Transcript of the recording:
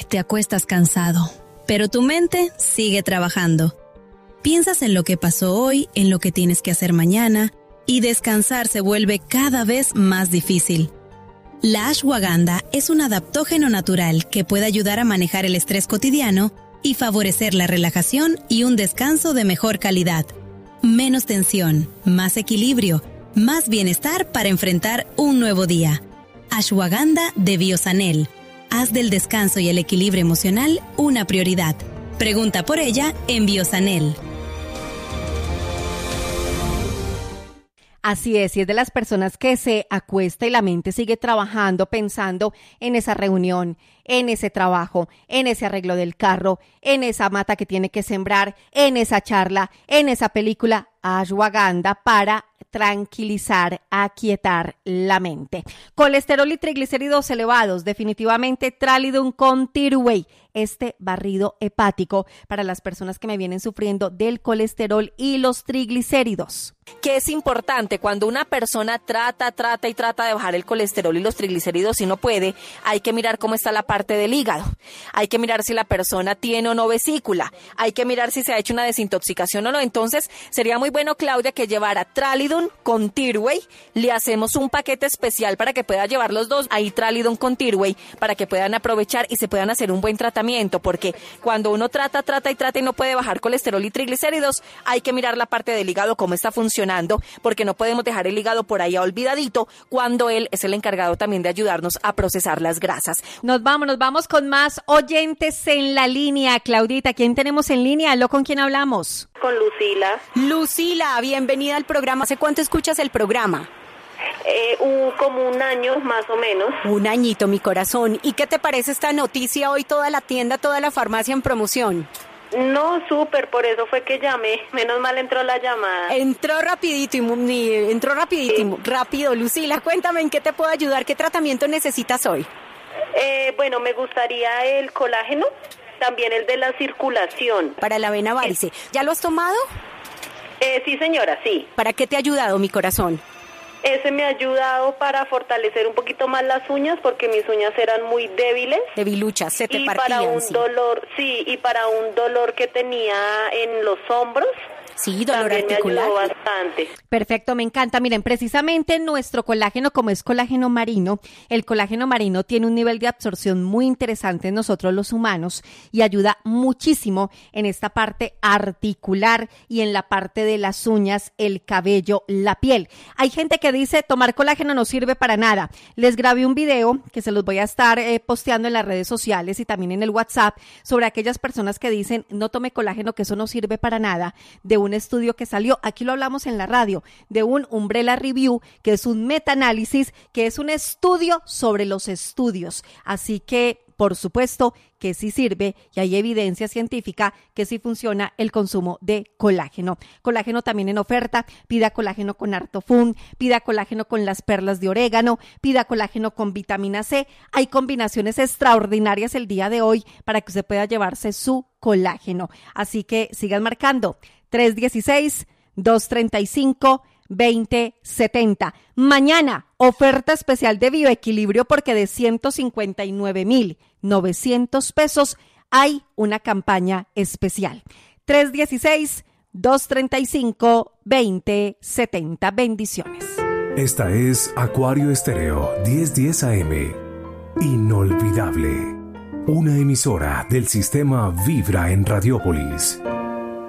te acuestas cansado, pero tu mente sigue trabajando. Piensas en lo que pasó hoy, en lo que tienes que hacer mañana, y descansar se vuelve cada vez más difícil. La ashwagandha es un adaptógeno natural que puede ayudar a manejar el estrés cotidiano y favorecer la relajación y un descanso de mejor calidad. Menos tensión, más equilibrio, más bienestar para enfrentar un nuevo día. Ashwagandha de Biosanel. Haz del descanso y el equilibrio emocional una prioridad. Pregunta por ella en Biosanel. Así es, y es de las personas que se acuesta y la mente sigue trabajando, pensando en esa reunión, en ese trabajo, en ese arreglo del carro, en esa mata que tiene que sembrar, en esa charla, en esa película. Ashwagandha para tranquilizar, aquietar la mente. Colesterol y triglicéridos elevados, definitivamente Tralidun con Tirway, este barrido hepático para las personas que me vienen sufriendo del colesterol y los triglicéridos. ¿Qué es importante? Cuando una persona trata de bajar el colesterol y los triglicéridos y no puede, hay que mirar cómo está la parte del hígado. Hay que mirar si la persona tiene o no vesícula. Hay que mirar si se ha hecho una desintoxicación o no. Entonces, sería muy bueno, Claudia, que llevara Tralidun con Tirway. Le hacemos un paquete especial para que pueda llevar los dos. Ahí Tralidun con Tirway para que puedan aprovechar y se puedan hacer un buen tratamiento. Porque cuando uno trata y no puede bajar colesterol y triglicéridos, hay que mirar la parte del hígado, cómo está funcionando, porque no podemos dejar el hígado por ahí olvidadito cuando él es el encargado también de ayudarnos a procesar las grasas. Nos vamos con más oyentes en la línea. Claudita, ¿quién tenemos en línea? ¿Aló, con quién hablamos? Con Lucila. Lucila, bienvenida al programa. ¿Hace cuánto escuchas el programa? Como un año más o menos. Un añito, mi corazón. ¿Y qué te parece esta noticia hoy? Toda la tienda, toda la farmacia en promoción. No, súper, por eso fue que llamé. Menos mal entró la llamada. Entró rapidito. Rápido, Lucila. Cuéntame, ¿en qué te puedo ayudar? ¿Qué tratamiento necesitas hoy? Bueno, me gustaría el colágeno, también el de la circulación. Para la vena varice. ¿Ya lo has tomado? Sí, señora, sí. ¿Para qué te ha ayudado, mi corazón? Ese me ha ayudado para fortalecer un poquito más las uñas, porque mis uñas eran muy débiles. Debiluchas, se te y partían. Y para un dolor que tenía en los hombros. Sí, dolor también articular. me ayudó bastante. Perfecto, me encanta. Miren, precisamente nuestro colágeno, como es colágeno marino, el colágeno marino tiene un nivel de absorción muy interesante en nosotros los humanos y ayuda muchísimo en esta parte articular y en la parte de las uñas, el cabello, la piel. Hay gente que dice tomar colágeno no sirve para nada. Les grabé un video que se los voy a estar posteando en las redes sociales y también en el WhatsApp sobre aquellas personas que dicen no tome colágeno, que eso no sirve para nada, de un estudio que salió, aquí lo hablamos en la radio, de un Umbrella Review, que es un metaanálisis, que es un estudio sobre los estudios. Así que, por supuesto, que sí sirve y hay evidencia científica que sí funciona el consumo de colágeno. Colágeno también en oferta. Pida colágeno con Artofun, pida colágeno con las perlas de orégano, pida colágeno con vitamina C. Hay combinaciones extraordinarias el día de hoy para que usted pueda llevarse su colágeno. Así que sigan marcando 316-235-2070. Mañana, oferta especial de Bioequilibrio porque de 159,900 pesos hay una campaña especial. 316-235-2070. Bendiciones. Esta es Acuario Estéreo 1010 AM. Inolvidable. Una emisora del sistema Vibra en Radiópolis.